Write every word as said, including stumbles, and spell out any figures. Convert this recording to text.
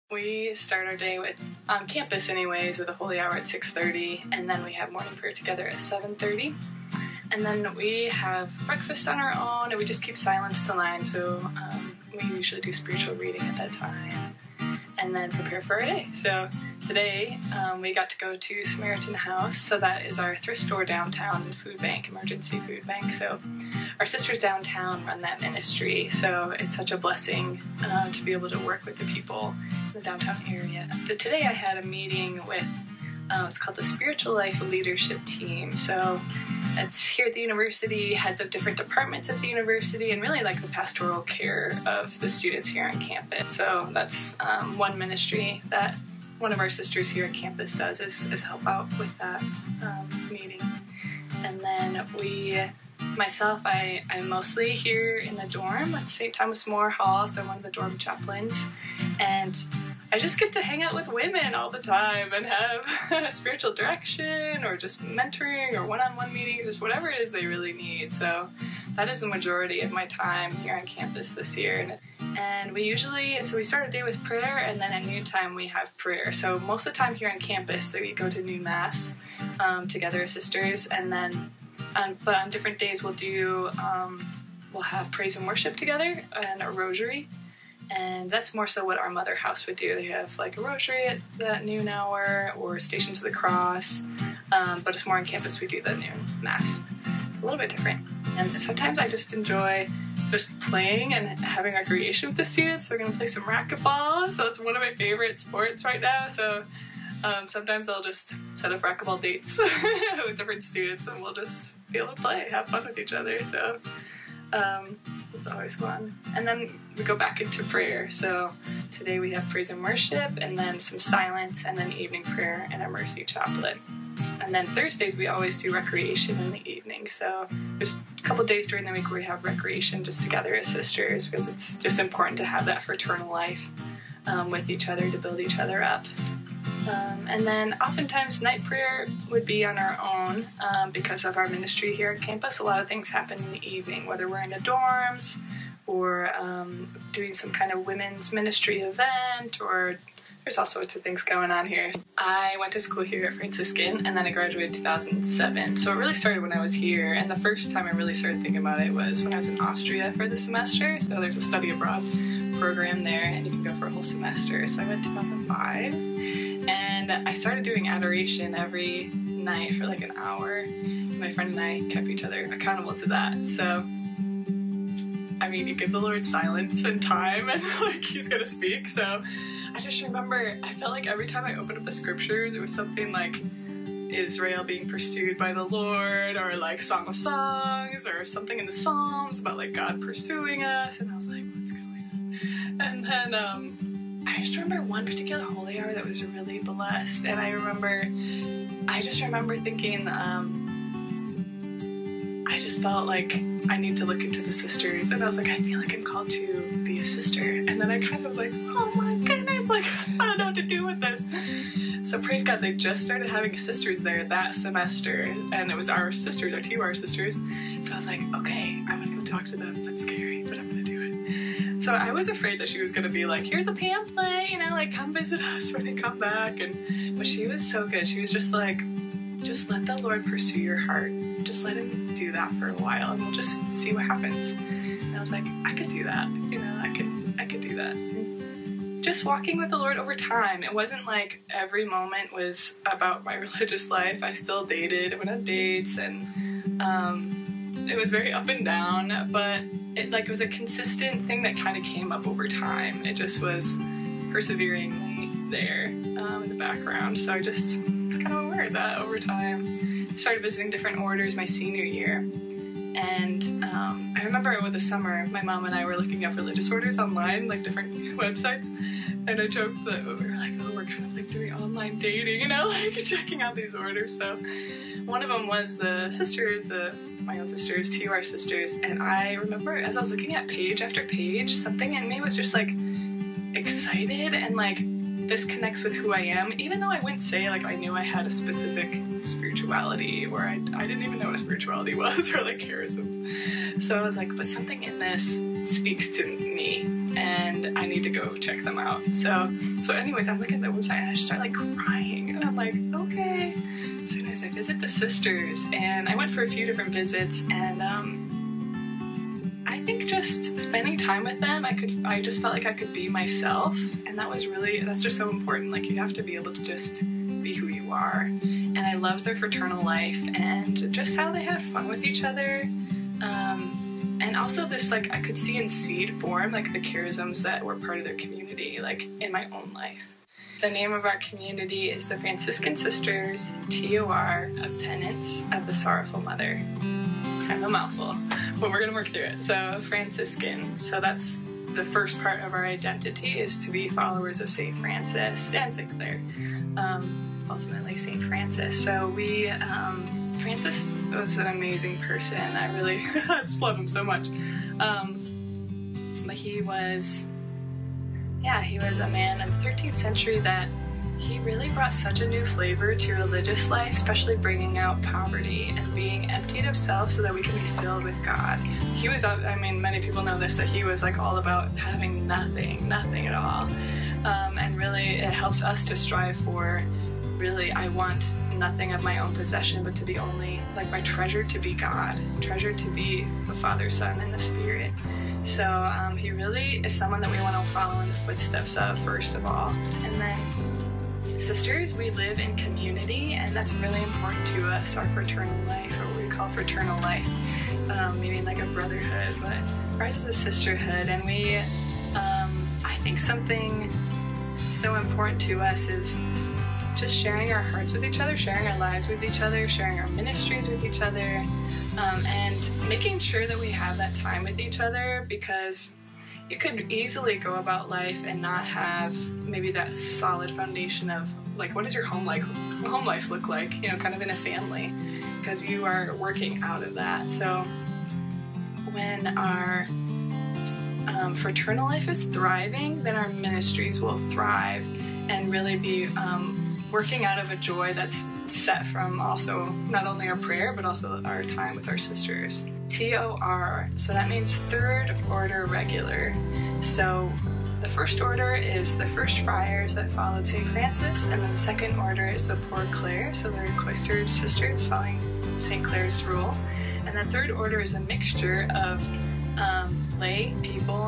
We start our day with, on campus anyways, with a holy hour at six thirty, and then we have morning prayer together at seven thirty. And then we have breakfast on our own, and we just keep silence till nine, so um, we usually do spiritual reading at that time, and then prepare for our day. So today, um, we got to go to Samaritan House, so that is our thrift store downtown and food bank, emergency food bank. So our sisters downtown run that ministry, so it's such a blessing uh, to be able to work with the people in the downtown area. But today I had a meeting with, uh, it's called the Spiritual Life Leadership Team. So it's here at the university, heads of different departments at the university, and really like the pastoral care of the students here on campus. So that's um, one ministry that one of our sisters here at campus does, is, is help out with that um, meeting. And then we, myself, I, I'm mostly here in the dorm at Saint Thomas More Hall, so I'm one of the dorm chaplains. And I just get to hang out with women all the time and have spiritual direction or just mentoring or one-on-one meetings, just whatever it is they really need. So that is the majority of my time here on campus this year. And we usually, so we start a day with prayer, and then at noontime we have prayer. So most of the time here on campus, so we go to noon mass um, together as sisters, and then, um, but on different days we'll do, um, we'll have praise and worship together and a rosary. And that's more so what our mother house would do. They have like a rosary at that noon hour or Stations of the Cross, um, but it's more on campus we do the noon mass. It's a little bit different. And sometimes I just enjoy just playing and having recreation with the students. So we're going to play some racquetball, so it's one of my favorite sports right now. So um, sometimes I'll just set up racquetball dates with different students, and we'll just be able to play, have fun with each other. So um, it's always fun. And then we go back into prayer. So today we have praise and worship, and then some silence, and then evening prayer and a mercy chaplet. And then Thursdays we always do recreation in the evening. So there's a couple days during the week where we have recreation just together as sisters, because it's just important to have that fraternal life um, with each other to build each other up. Um, and then oftentimes night prayer would be on our own um, because of our ministry here at campus. A lot of things happen in the evening, whether we're in the dorms or um, doing some kind of women's ministry event, or there's all sorts of things going on here. I went to school here at Franciscan, and then I graduated in two thousand seven. So it really started when I was here, and the first time I really started thinking about it was when I was in Austria for the semester. So there's a study abroad program there, and you can go for a whole semester. So I went in two thousand five, and I started doing adoration every night for like an hour. My friend and I kept each other accountable to that. So I mean, you give the Lord silence and time, and like He's gonna speak. So I just remember, I felt like every time I opened up the scriptures, it was something like Israel being pursued by the Lord, or like Song of Songs, or something in the Psalms about like God pursuing us. And I was like, what's going on? And then um, I just remember one particular holy hour that was really blessed. And I remember, I just remember thinking, um, I just felt like I need to look into the sisters. And I was like, I feel like I'm called to be a sister. And then I kind of was like, oh my goodness, like, I don't know what to do with this. So praise God, they just started having sisters there that semester. And it was our sisters, our T W R sisters. So I was like, okay, I'm going to go talk to them. That's scary, but I'm going to do it. So I was afraid that she was going to be like, here's a pamphlet, you know, like, come visit us when you come back. And but she was so good. She was just like, just let the Lord pursue your heart. Just let Him do that for a while, and we'll just see what happens. And I was like, I could do that. You know, I could, I could do that. Just walking with the Lord over time. It wasn't like every moment was about my religious life. I still dated, I went on dates, and um, it was very up and down. But it like was a consistent thing that kind of came up over time. It just was perseveringly there um, in the background. So I just was kind of aware of that over time. Started visiting different orders my senior year, and um, I remember over the summer my mom and I were looking up religious orders online, like different websites, and I joked that we were like, oh, we're kind of like doing online dating, you know, like checking out these orders. So one of them was the sisters, the my own sisters, T W R sisters, and I remember as I was looking at page after page, something in me was just like excited and like, this connects with who I am, even though I wouldn't say like I knew I had a specific spirituality, or I, I didn't even know what a spirituality was, or like charisms. So I was like, but something in this speaks to me. and I need to go check them out. So, so anyways, I'm looking at the website and I just start like crying, and I'm like, okay. So anyways, I visit the sisters, and I went for a few different visits, and um, I think just spending time with them, I could, I just felt like I could be myself, and that was really, that's just so important. Like, you have to be able to just be who you are. And I loved their fraternal life and just how they have fun with each other. Um, and also this, like, I could see in seed form, like, the charisms that were part of their community, like, in my own life. The name of our community is the Franciscan Sisters, T O R, of Penance of the Sorrowful Mother. Kind of a mouthful, but we're going to work through it. So, Franciscan. So that's the first part of our identity, is to be followers of Saint Francis and Saint Clare. Um, ultimately, Saint Francis. So we, um, Francis was an amazing person. I really I just love him so much. Um, but he was... Yeah, he was a man in the thirteenth century that he really brought such a new flavor to religious life, especially bringing out poverty and being emptied of self so that we can be filled with God. He was, I mean, many people know this, that he was like all about having nothing, nothing at all. Um, and really, it helps us to strive for, really, I want nothing of my own possession, but to be only, like, my treasure to be God, treasure to be the Father, Son, and the Spirit. So um, he really is someone that we want to follow in the footsteps of, first of all. And then, sisters, we live in community, and that's really important to us, our fraternal life, or what we call fraternal life, um, meaning like a brotherhood, but ours is a sisterhood. And we, um, I think something so important to us is just sharing our hearts with each other, sharing our lives with each other, sharing our ministries with each other, um, and making sure that we have that time with each other, because you could easily go about life and not have maybe that solid foundation of, like, what does your home like home life look like, you know, kind of in a family, because you are working out of that. So when our um, fraternal life is thriving, then our ministries will thrive and really be um, working out of a joy that's set from also not only our prayer, but also our time with our sisters. T O R, so that means third order regular. So the first order is the first friars that followed Saint Francis, and then the second order is the Poor Clare, so they're cloistered sisters following Saint Clare's rule. And the third order is a mixture of um, lay people